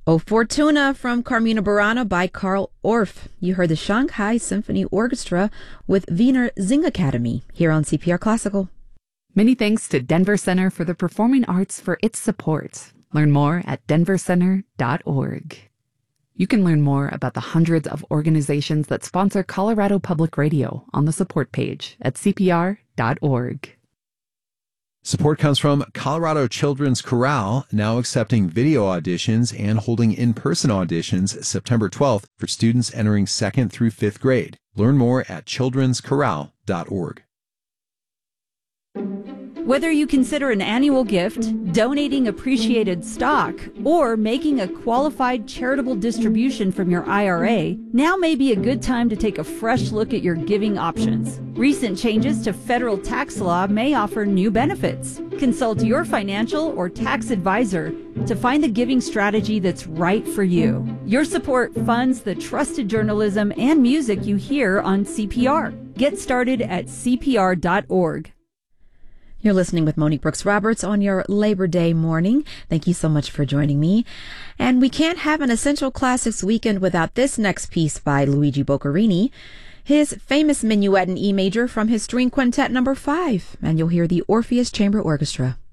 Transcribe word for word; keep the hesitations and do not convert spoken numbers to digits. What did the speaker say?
O Fortuna from Carmina Burana by Carl Orff. You heard the Shanghai Symphony Orchestra with Wiener Singakademie here on C P R Classical. Many thanks to Denver Center for the Performing Arts for its support. Learn more at denver center dot org. You can learn more about the hundreds of organizations that sponsor Colorado Public Radio on the support page at c p r dot org. Support comes from Colorado Children's Chorale, now accepting video auditions and holding in-person auditions September twelfth for students entering second through fifth grade. Learn more at children's chorale dot org. Whether you consider an annual gift, donating appreciated stock, or making a qualified charitable distribution from your I R A, now may be a good time to take a fresh look at your giving options. Recent changes to federal tax law may offer new benefits. Consult your financial or tax advisor to find the giving strategy that's right for you. Your support funds the trusted journalism and music you hear on C P R. Get started at c p r dot org. You're listening with Monique Brooks Roberts on your Labor Day morning. Thank you so much for joining me. And we can't have an Essential Classics weekend without this next piece by Luigi Boccherini, his famous minuet in E major from his string quintet number five. And you'll hear the Orpheus Chamber Orchestra.